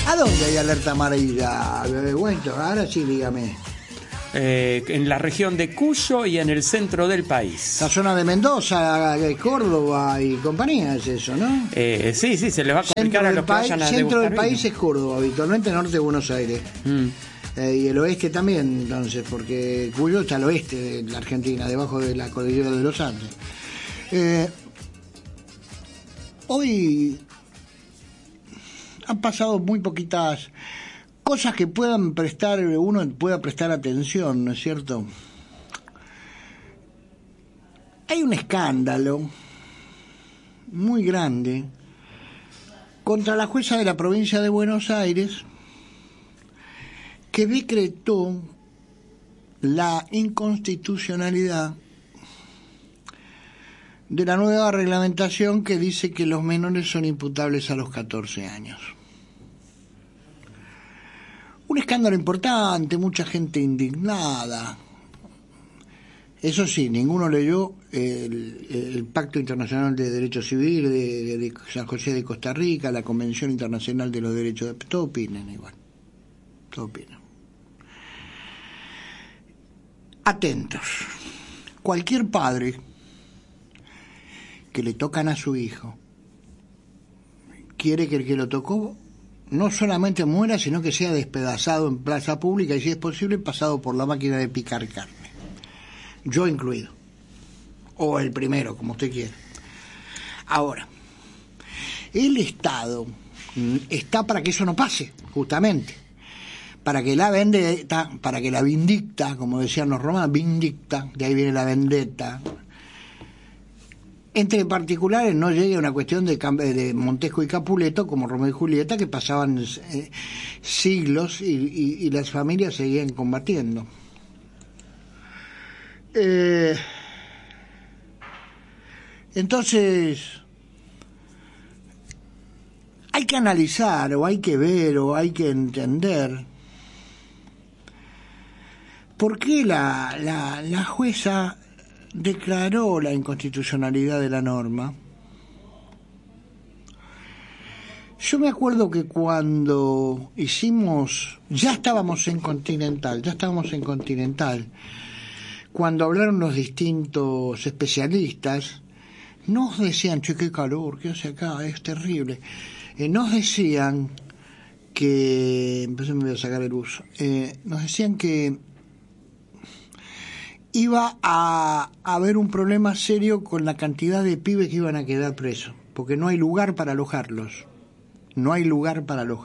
¿A dónde hay alerta amarilla? Bueno, ahora sí, dígame. En la región de Cuyo y en el centro del país. La zona de Mendoza, Córdoba y compañía es eso, ¿no? Sí, se les va a complicar a los que vayan a centro del degustar país vino. es Córdoba, habitualmente norte de Buenos Aires. Y el oeste también, entonces, porque Cuyo está al oeste de la Argentina, debajo de la cordillera de los Andes. Hoy han pasado muy poquitas cosas que uno pueda prestar atención, ¿no es cierto? Hay un escándalo muy grande contra la jueza de la provincia de Buenos Aires que decretó la inconstitucionalidad de la nueva reglamentación que dice que los menores son imputables a los 14 años. Un escándalo importante, mucha gente indignada. Eso sí, ninguno leyó el Pacto Internacional de Derecho Civil de San José de Costa Rica, la Convención Internacional de los Derechos de... Todo opinan igual. Todo opinan. Atentos. Cualquier padre que le tocan a su hijo quiere que el que lo tocó no solamente muera, sino que sea despedazado en plaza pública y, si es posible, pasado por la máquina de picar carne. Yo incluido. O el primero, como usted quiera. Ahora, el Estado está para que eso no pase, justamente. Para que la vendetta, para que la vindicta, como decían los romanos, vindicta, de ahí viene la vendetta, entre particulares no llegue a una cuestión de Montesco y Capuleto como Romeo y Julieta, que pasaban siglos y las familias seguían combatiendo. Entonces hay que analizar, o hay que ver, o hay que entender por qué la jueza declaró la inconstitucionalidad de la norma. Yo me acuerdo que cuando ya estábamos en Continental, cuando hablaron los distintos especialistas, nos decían, che, qué calor, qué hace acá, es terrible. Nos decían que, empecé me voy a sacar el uso, nos decían que iba a haber un problema serio con la cantidad de pibes que iban a quedar presos, porque no hay lugar para alojarlos. No hay lugar para los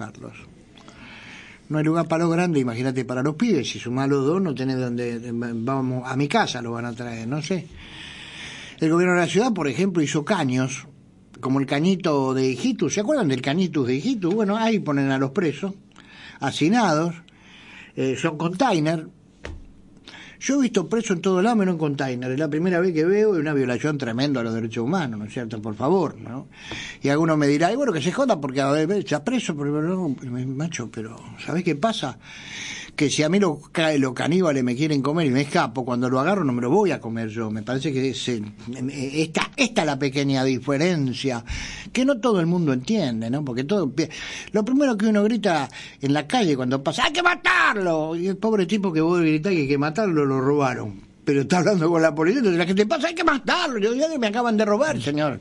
grandes, imagínate, para los pibes. Si sumás los dos, no tenés donde, vamos, a mi casa lo van a traer, no sé. El gobierno de la ciudad, por ejemplo, hizo caños, como el cañito de Hijitus. ¿Se acuerdan del cañitus de Hijitus? Bueno, ahí ponen a los presos, hacinados, son container. Yo he visto preso en todo lado menos en container. Es la primera vez que veo una violación tremenda a los derechos humanos, ¿no es cierto? Por favor, ¿no? Y alguno me dirá, y bueno, que se joda porque a ver, está preso, pero no, macho, pero ¿sabés qué pasa? Que si a mí los caníbales me quieren comer y me escapo, cuando lo agarro no me lo voy a comer yo. Me parece que esta es la pequeña diferencia que no todo el mundo entiende, ¿no? Porque lo primero que uno grita en la calle cuando pasa, ¡hay que matarlo! Y el pobre tipo que vos gritás que hay que matarlo, lo robaron. Pero está hablando con la policía, entonces la gente pasa, ¡hay que matarlo! Yo digo, me acaban de robar, señor.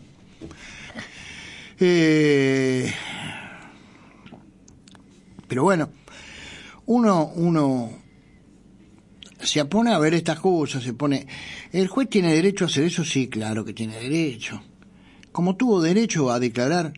Pero bueno, uno se pone a ver estas cosas, ¿el juez tiene derecho a hacer eso? Sí, claro que tiene derecho. Como tuvo derecho a declarar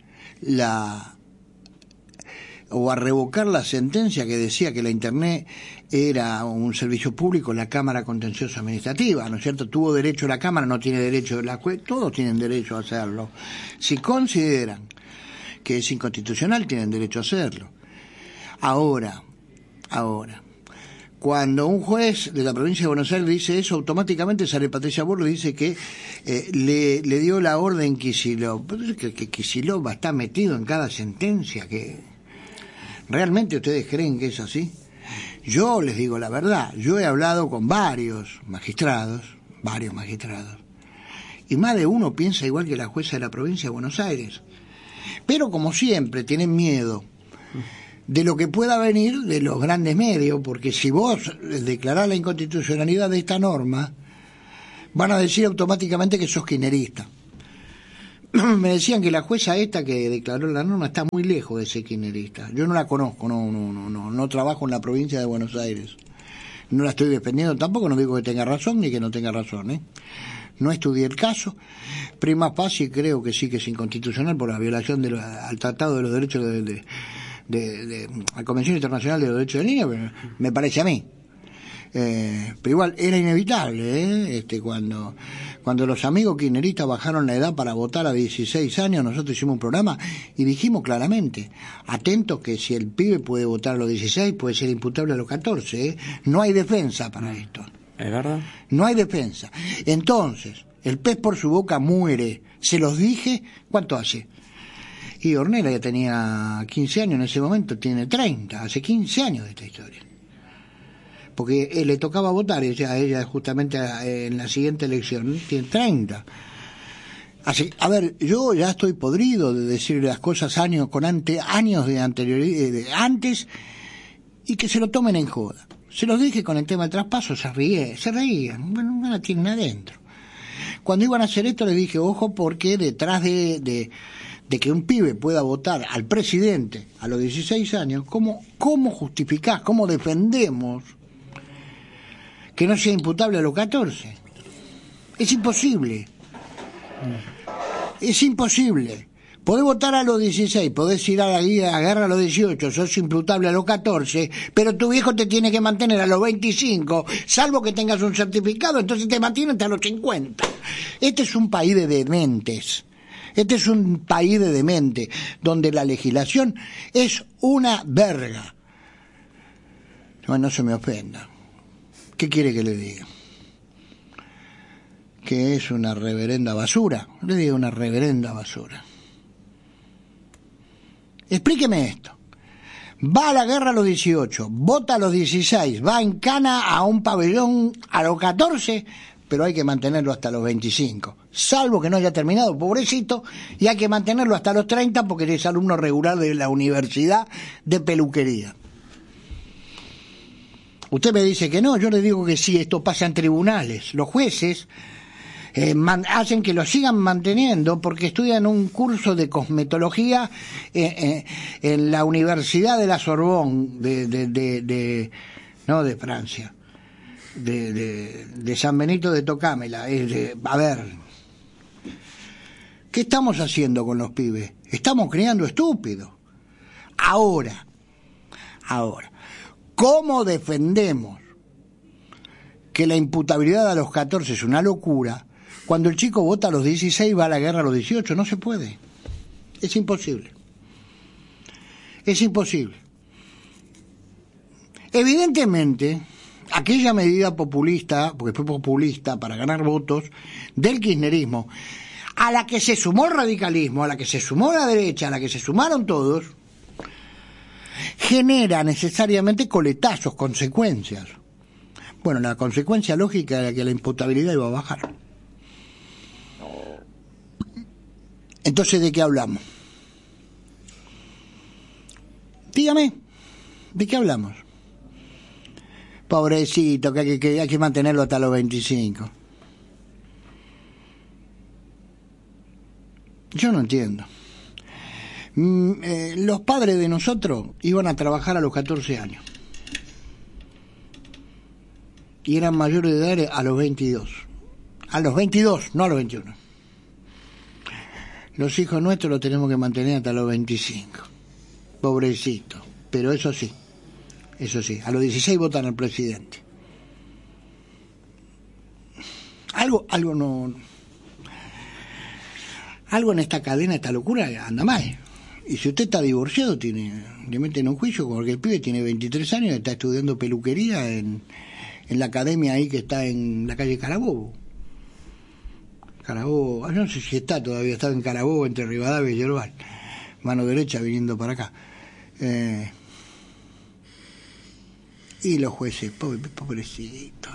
o a revocar la sentencia que decía que la Internet era un servicio público en la Cámara Contenciosa Administrativa, ¿no es cierto? Tuvo derecho la Cámara, no tiene derecho la juez, todos tienen derecho a hacerlo. Si consideran que es inconstitucional, tienen derecho a hacerlo. Ahora, cuando un juez de la provincia de Buenos Aires dice eso, automáticamente sale Patricia Burley y dice que le dio la orden Kicillof. Pero es que Kicillof va a estar metido en cada sentencia. Que ¿realmente ustedes creen que es así? Yo les digo la verdad, yo he hablado con varios magistrados, y más de uno piensa igual que la jueza de la provincia de Buenos Aires. Pero como siempre tienen miedo de lo que pueda venir de los grandes medios, porque si vos declarás la inconstitucionalidad de esta norma, van a decir automáticamente que sos kirchnerista. Me decían que la jueza esta que declaró la norma está muy lejos de ser kirchnerista. Yo no la conozco, no trabajo en la provincia de Buenos Aires. No la estoy defendiendo tampoco, no digo que tenga razón ni que no tenga razón, ¿eh? No estudié el caso. Prima facie creo que sí que es inconstitucional por la violación al Tratado de los Derechos de la Convención Internacional de los Derechos del Niño, me parece a mí. Pero igual era inevitable, cuando los amigos kirchneristas bajaron la edad para votar a 16 años, nosotros hicimos un programa y dijimos claramente, atentos que si el pibe puede votar a los 16 puede ser imputable a los 14, no hay defensa para esto. ¿Es verdad? No hay defensa. Entonces, el pez por su boca muere. Se los dije, ¿cuánto hace? Y Ornella ya tenía 15 años en ese momento, tiene 30, hace 15 años de esta historia. Porque le tocaba votar, ella justamente en la siguiente elección tiene 30. Así, a ver, yo ya estoy podrido de decir las cosas años de anterioridad, de antes, y que se lo tomen en joda. Se los dije con el tema del traspaso, se reían, bueno, no la tienen adentro. Cuando iban a hacer esto les dije, ojo, porque detrás de que un pibe pueda votar al presidente a los 16 años, ¿cómo justificás, cómo defendemos que no sea imputable a los 14? Es imposible. Es imposible. Podés votar a los 16, podés ir a la guerra a los 18, sos imputable a los 14, pero tu viejo te tiene que mantener a los 25, salvo que tengas un certificado, entonces te mantiene hasta los 50. Este es un país de dementes. Este es un país de dementes, donde la legislación es una verga. No se me ofenda. ¿Qué quiere que le diga? Que es una reverenda basura. Le digo una reverenda basura. Explíqueme esto. Va a la guerra a los 18, vota a los 16, va en cana a un pabellón a los 14, pero hay que mantenerlo hasta los 25. Salvo que no haya terminado, pobrecito, y hay que mantenerlo hasta los 30 porque es alumno regular de la universidad de peluquería. Usted me dice que no, yo le digo que sí, esto pasa en tribunales. Los jueces hacen que lo sigan manteniendo porque estudian un curso de cosmetología en la Universidad de la Sorbonne no de Francia, de San Benito de Tocámela. A ver, ¿qué estamos haciendo con los pibes? Estamos criando estúpidos. Ahora, ¿cómo defendemos que la imputabilidad a los 14 es una locura cuando el chico vota a los 16 y va a la guerra a los 18? No se puede. Es imposible. Es imposible. Evidentemente, aquella medida populista, porque fue populista para ganar votos, del kirchnerismo, a la que se sumó el radicalismo, a la que se sumó la derecha, a la que se sumaron todos, genera necesariamente coletazos, consecuencias. Bueno, la consecuencia lógica era que la imputabilidad iba a bajar. Entonces, ¿de qué hablamos? Dígame, ¿de qué hablamos? Pobrecito, que hay que mantenerlo hasta los 25. Yo no entiendo. Los padres de nosotros iban a trabajar a los 14 años. Y eran mayores de edad a los 22. A los 22, no a los 21. Los hijos nuestros los tenemos que mantener hasta los 25. Pobrecito. Pero eso sí, a los 16 votan al presidente. Algo en esta cadena, esta locura anda mal. Y si usted está divorciado, le meten un juicio porque el pibe tiene 23 años y está estudiando peluquería en la academia ahí que está en la calle Carabobo. Carabobo, no sé si estaba en Carabobo, entre Rivadavia y Yerbal. Mano derecha viniendo para acá. Y los jueces, pobrecito.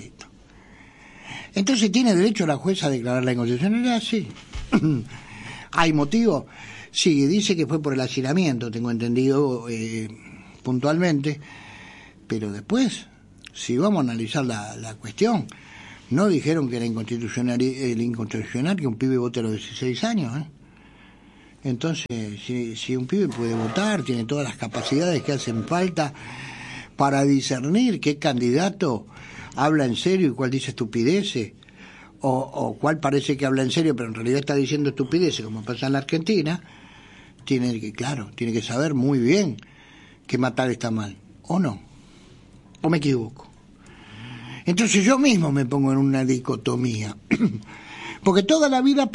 Entonces, ¿tiene derecho la jueza a declarar la inconstitucionalidad? Sí. ¿Hay motivo? Sí, dice que fue por el hacinamiento, tengo entendido puntualmente, pero después, si vamos a analizar la cuestión, no dijeron que era inconstitucional que un pibe vote a los 16 años, ¿eh? Entonces, si un pibe puede votar, tiene todas las capacidades que hacen falta para discernir qué candidato habla en serio y cuál dice estupideces, o cuál parece que habla en serio pero en realidad está diciendo estupideces, como pasa en la Argentina, tiene que saber muy bien que matar está mal, o no, o me equivoco. Entonces yo mismo me pongo en una dicotomía, porque toda la vida